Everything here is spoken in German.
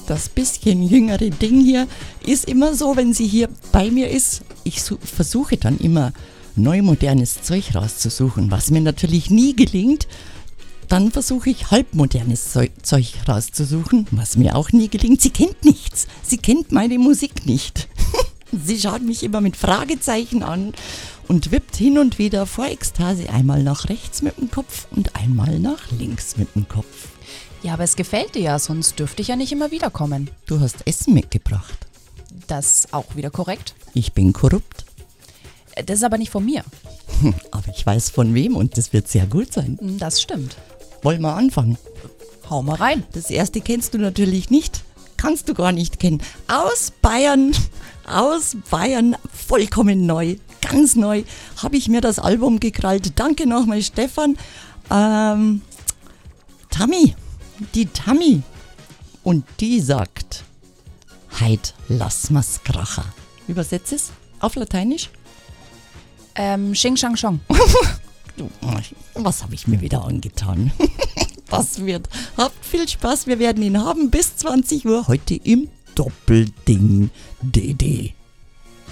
Das bisschen jüngere Ding hier ist immer so, wenn sie hier bei mir ist, ich versuche dann immer neu modernes Zeug rauszusuchen, was mir natürlich nie gelingt. Dann versuche ich halbmodernes Zeug rauszusuchen, was mir auch nie gelingt. Sie kennt nichts. Sie kennt meine Musik nicht. Sie schaut mich immer mit Fragezeichen an und wippt hin und wieder vor Ekstase einmal nach rechts mit dem Kopf und einmal nach links mit dem Kopf. Ja, aber es gefällt dir ja, sonst dürfte ich ja nicht immer wiederkommen. Du hast Essen mitgebracht. Das auch wieder korrekt. Ich bin korrupt. Das ist aber nicht von mir. Aber ich weiß von wem und das wird sehr gut sein. Das stimmt. Wollen wir anfangen? Hau mal rein. Das erste kennst du natürlich nicht. Kannst du gar nicht kennen. Aus Bayern, vollkommen neu, ganz neu, habe ich mir das Album gekrallt. Danke nochmal, Stefan. Die Tammy. Und die sagt, heit lass ma's kracher. Übersetz es auf Lateinisch. Xing Shang Shong. Was habe ich mir wieder angetan? Das wird. Habt viel Spaß, wir werden ihn haben bis 20 Uhr heute im Doppelding DD.